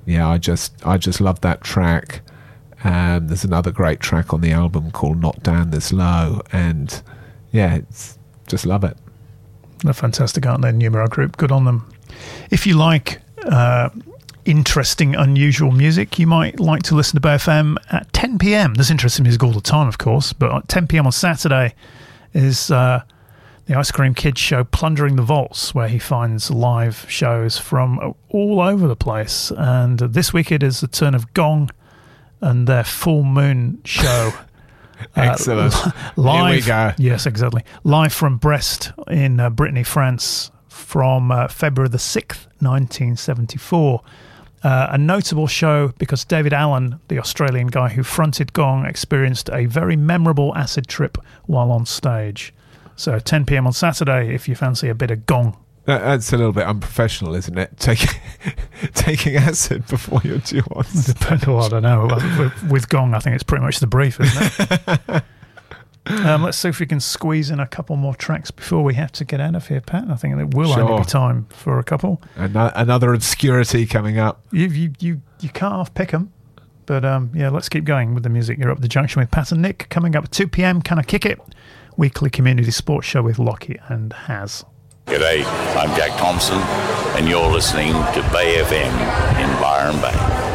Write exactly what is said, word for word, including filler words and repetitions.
yeah, I just I just love that track. Um, there's another great track on the album called Not Down This Low, and yeah, it's just love it. They're fantastic, aren't they? Numero Group, good on them. If you like uh, interesting, unusual music, you might like to listen to Bay F M at ten p.m. There's interesting music all the time, of course, but at ten p.m. on Saturday is uh, the Ice Cream Kids show Plundering the Vaults, where he finds live shows from all over the place. And this week it is the turn of Gong and their Full Moon show. Excellent. Uh, live, Here we go. Yes, exactly. Live from Brest in uh, Brittany, France, from uh, February the sixth, nineteen seventy-four. Uh, a notable show because David Allen, the Australian guy who fronted Gong, experienced a very memorable acid trip while on stage. So ten p.m. on Saturday, if you fancy a bit of Gong. That, that's a little bit unprofessional, isn't it? Taking taking acid before you're due on stage. Well, I don't know. With, with Gong, I think it's pretty much the brief, isn't it? um, let's see if we can squeeze in a couple more tracks before we have to get out of here, Pat. I think there will Sure. only be time for a couple. Ano- Another obscurity coming up. You you you, you can't half pick them. But um, yeah, let's keep going with the music. You're up the junction with Pat and Nick. Coming up at two p.m, Can I Kick It? Weekly community sports show with Lockie and Haz. G'day, I'm Jack Thompson, and you're listening to Bay F M in Byron Bay.